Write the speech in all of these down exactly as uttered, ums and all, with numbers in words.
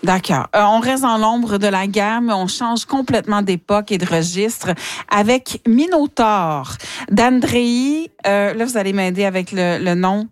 D'accord. Euh, on reste dans l'ombre de la guerre, mais on change complètement d'époque et de registre avec Minotaure d'Andrei. Euh, là, vous allez m'aider avec le, le nom.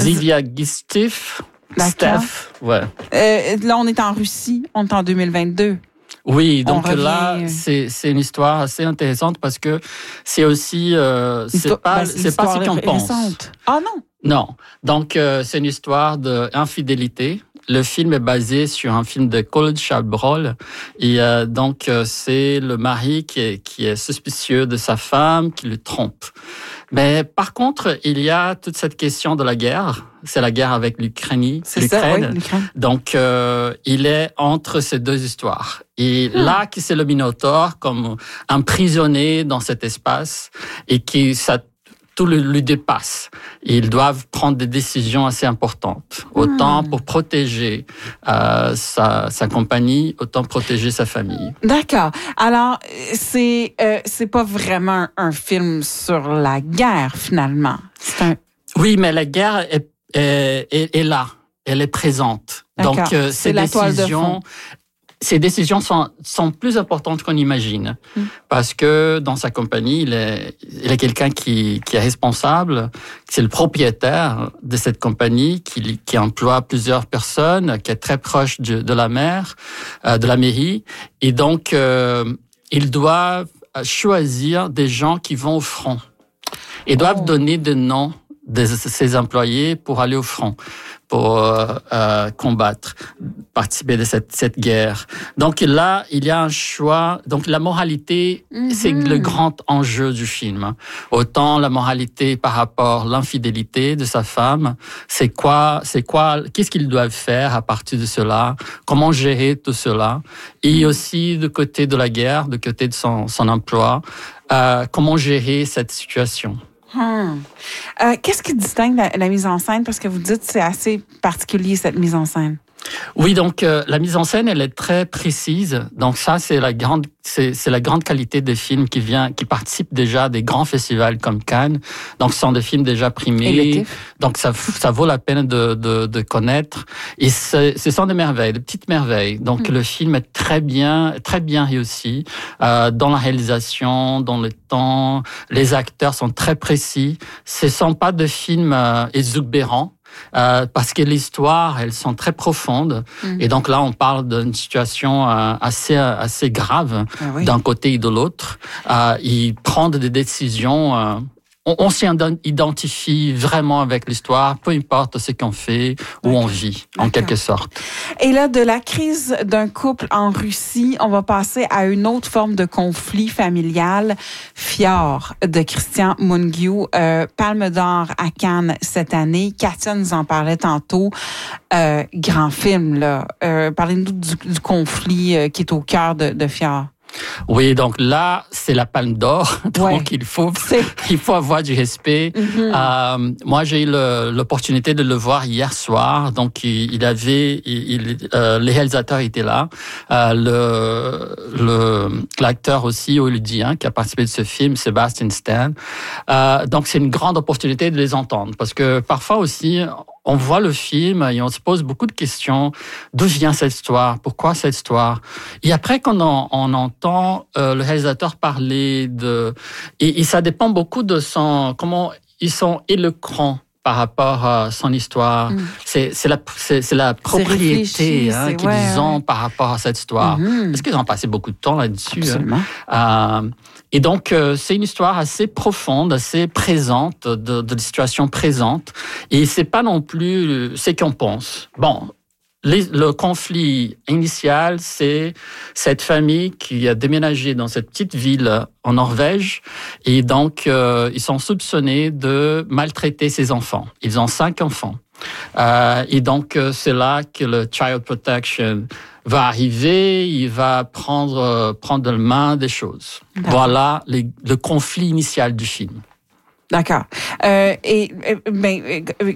Zviagintsev. Steph, ouais. Euh, là, on est en Russie, on est en deux mille vingt-deux. Oui, donc là, c'est, c'est une histoire assez intéressante parce que c'est aussi, euh, c'est pas, ben, c'est, c'est pas ce qu'on pense. Ah non? Non. Donc, euh, c'est une histoire d'infidélité. Le film est basé sur un film de Khaled Chabrol. Et euh, donc, euh, c'est le mari qui est, qui est suspicieux de sa femme, qui le trompe. Mais par contre, il y a toute cette question de la guerre. C'est la guerre avec l'Ukraine. C'est l'Ukraine. Ça, oui, l'Ukraine. Donc, euh, il est entre ces deux histoires. Et hmm. là, c'est le Minotaure comme emprisonné dans cet espace et qui ça tout le, lui dépasse. Et ils doivent prendre des décisions assez importantes, autant mmh. pour protéger euh, sa, sa compagnie, autant protéger sa famille. D'accord. Alors, c'est euh, c'est pas vraiment un film sur la guerre, finalement. C'est un... Oui, mais la guerre est, est, est, est là. Elle est présente. D'accord. Donc, euh, c'est ces la toile décisions... de fond. Ces décisions sont, sont plus importantes qu'on imagine. Mmh. Parce que dans sa compagnie, il est, il est quelqu'un qui, qui est responsable, c'est le propriétaire de cette compagnie, qui, qui emploie plusieurs personnes, qui est très proche de, de la maire, euh, de la mairie. Et donc, euh, il doit choisir des gens qui vont au front. Ils doivent oh. donner des noms de ses employés pour aller au front, pour euh, euh, combattre, participer de cette, cette guerre. Donc là, il y a un choix. Donc la moralité, mm-hmm. c'est le grand enjeu du film. Autant la moralité par rapport à l'infidélité de sa femme, c'est quoi, c'est quoi, qu'est-ce qu'ils doivent faire à partir de cela, comment gérer tout cela, et aussi du côté de la guerre, du côté de son, son emploi, euh, comment gérer cette situation. Hmm. Euh, qu'est-ce qui distingue la, la mise en scène? Parce que vous dites que c'est assez particulier, cette mise en scène. Oui, donc euh, la mise en scène, elle est très précise. Donc ça, c'est la grande, c'est, c'est la grande qualité des films qui vient, qui participent déjà à des grands festivals comme Cannes. Donc ce sont des films déjà primés. Donc ça, ça vaut la peine de, de, de connaître. Et ce sont des merveilles, des petites merveilles. Donc mmh. le film est très bien, très bien réussi euh, dans la réalisation, dans le temps. Les acteurs sont très précis. Ce sont pas de films euh, exubérants. Euh, parce que l'histoire, elles sont très profondes. Mmh. Et donc là, on parle d'une situation euh, assez assez grave ah oui. d'un côté et de l'autre. Euh, ils prennent des décisions. Euh, on, on s'identifie vraiment avec l'histoire, peu importe ce qu'on fait ou on vit, en D'accord. quelque sorte. Et là, de la crise d'un couple en Russie, on va passer à une autre forme de conflit familial. Fjord de Christian Mungiu, euh, Palme d'or à Cannes cette année. Katia nous en parlait tantôt. Euh, grand film, là. Euh, parlez-nous du, du conflit euh, qui est au cœur de, de Fjord. Oui, donc là, c'est la Palme d'or. Donc, ouais. il faut, il faut avoir du respect. Mm-hmm. Euh, moi, j'ai eu le, l'opportunité de le voir hier soir. Donc, il, il avait, il, il, euh, les réalisateurs étaient là. Euh, le, le, l'acteur aussi hollywoodien qui a participé de ce film, Sebastian Stan. Euh, donc, c'est une grande opportunité de les entendre parce que parfois aussi, on voit le film et on se pose beaucoup de questions. D'où vient cette histoire? Pourquoi cette histoire? Et après, quand on, on entend euh, le réalisateur parler de... Et, et ça dépend beaucoup de son... Comment ils sont éloquents par rapport à son histoire. Mm. C'est, c'est, la, c'est, c'est la propriété c'est hein, c'est, qu'ils ouais, ont ouais. par rapport à cette histoire. Mm-hmm. Parce qu'ils ont passé beaucoup de temps là-dessus. Absolument. Hein. Euh, et donc, euh, c'est une histoire assez profonde, assez présente, de, de situation présente. Et c'est pas non plus ce qu'on pense. Bon, les, le conflit initial, c'est cette famille qui a déménagé dans cette petite ville en Norvège. Et donc, euh, ils sont soupçonnés de maltraiter ses enfants. Ils ont cinq enfants. Euh, et donc, euh, c'est là que le Child Protection va arriver, il va prendre, euh, prendre la main des choses. D'accord. Voilà les, le conflit initial du film. D'accord. Euh, et, ben, euh,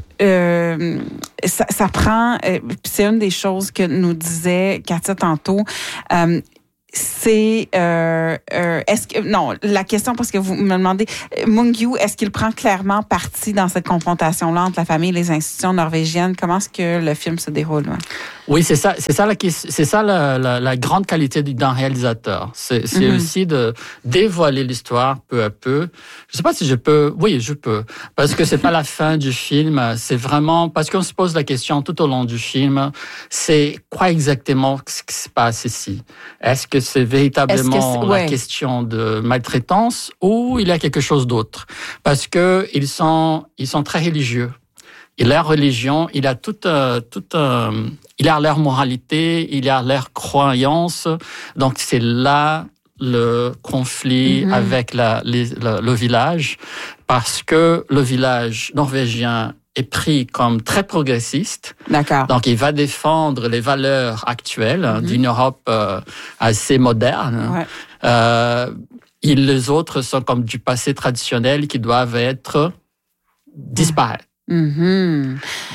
euh, ça, ça prend, euh, c'est une des choses que nous disait Katia tantôt, euh, c'est euh, euh, est-ce que non la question parce que vous me demandez Moon-Gyu, est-ce qu'il prend clairement parti dans cette confrontation là entre la famille et les institutions norvégiennes? Comment est-ce que le film se déroule? Ouais? Oui, c'est ça, c'est ça la c'est ça la, la, la grande qualité d'un réalisateur. C'est, c'est mm-hmm. aussi de dévoiler l'histoire peu à peu. Je sais pas si je peux. Oui, je peux, parce que c'est pas la fin du film. C'est vraiment parce qu'on se pose la question tout au long du film. C'est quoi exactement ce qui se passe ici? Est-ce que c'est véritablement Est-ce que c'est, ouais. la question de maltraitance ou il y a quelque chose d'autre? Parce que ils sont ils sont très religieux. Et leur religion, il a toute euh, toute euh, il a leur moralité, il a leur croyance. Donc c'est là le conflit mm-hmm. avec la, les, le, le village, parce que le village norvégien est pris comme très progressiste. D'accord. Donc il va défendre les valeurs actuelles mm-hmm. d'une Europe euh, assez moderne. Ouais. Euh, et les autres sont comme du passé traditionnel qui doivent être disparaître. Mm-hmm.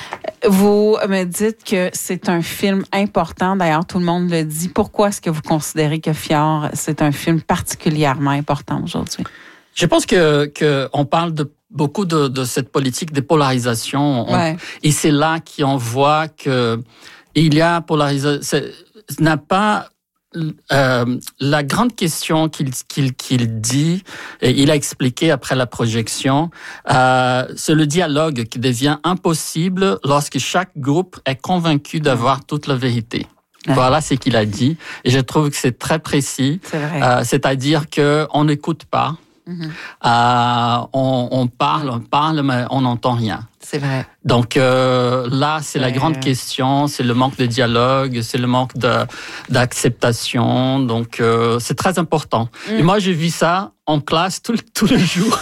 Vous me dites que c'est un film important. D'ailleurs, tout le monde le dit. Pourquoi est-ce que vous considérez que Fjord, c'est un film particulièrement important aujourd'hui? Je pense que, que on parle de beaucoup de, de cette politique de polarisation. On, ouais. Et c'est là qu'on voit que il y a polarisation. N'a pas Euh, la grande question qu'il, qu'il, qu'il dit, et il a expliqué après la projection, euh, c'est le dialogue qui devient impossible lorsque chaque groupe est convaincu d'avoir toute la vérité. Ouais. Voilà ce qu'il a dit. Et je trouve que c'est très précis. C'est vrai. Euh, c'est-à-dire qu'on n'écoute pas. Mm-hmm. Euh, on, on parle, on parle, mais on n'entend rien. C'est vrai. Donc euh, là, c'est ouais. la grande question, c'est le manque de dialogue, c'est le manque de, d'acceptation. Donc euh, c'est très important. Mm. Et moi, je vis ça en classe tout, tout le jour.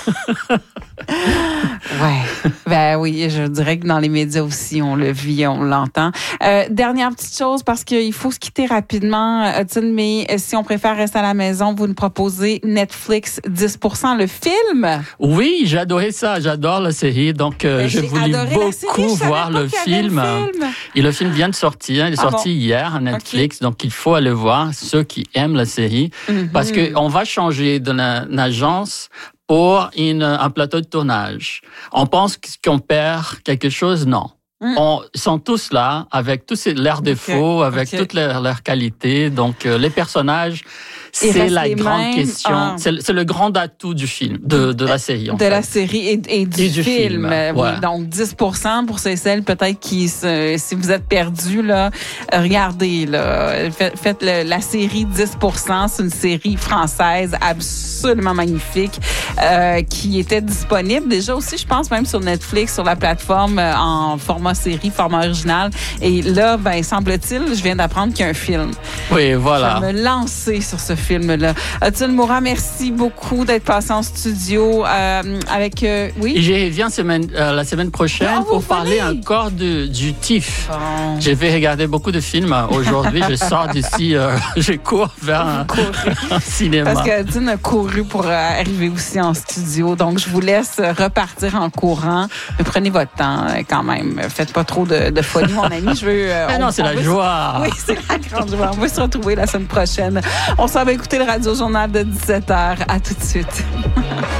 Ouais, ben oui, je dirais que dans les médias aussi, on le vit, on l'entend. Euh, dernière petite chose, parce qu'il faut se quitter rapidement, Hudson, mais si on préfère rester à la maison, vous nous proposez Netflix dix pour cent, le film. Oui, j'ai adoré ça, j'adore la série, donc euh, je voulais beaucoup série, voir le film. le film. Et le film vient de sortir, il est ah sorti bon? hier à Netflix, okay. Donc il faut aller voir ceux qui aiment la série, mm-hmm. parce qu'on va changer d'une agence pour une, un plateau de tournage. On pense qu'on perd quelque chose, non. Mm. On, ils sont tous là, avec tous leurs défauts, okay. avec okay. toutes leurs, leurs qualités. Donc, euh, les personnages, c'est la grande mêmes. question. Ah. C'est, c'est le grand atout du film, de, de la série. En de fait. la série et, et, du, et du film. film. Ouais. Oui, donc, dix pour cent pour ces celles peut-être qui, si vous êtes perdus, là, regardez, là, faites, faites le, la série dix pour cent. C'est une série française absolument magnifique euh, qui était disponible déjà aussi, je pense, même sur Netflix, sur la plateforme en format série, format original. Et là, ben, semble-t-il, je viens d'apprendre qu'il y a un film. Oui, voilà. Je vais me lancer sur ce film-là. Hudson Mourad, merci beaucoup d'être passé en studio euh, avec... Euh, oui? Et je reviens semaine, euh, la semaine prochaine oh, pour parler encore de, du T I F. Bon. Je vais regarder beaucoup de films. Aujourd'hui, je sors d'ici, euh, je cours vers un, un cinéma. Parce que Hudson a couru pour euh, arriver aussi en studio. Donc, je vous laisse repartir en courant. Mais prenez votre temps quand même. Faites pas trop de, de folie, mon ami. Je veux... Euh, Mais non, c'est la veut, joie. Oui, c'est la grande joie. On va se retrouver la semaine prochaine. On s'en va écouter le Radio Journal de dix-sept heures. À tout de suite.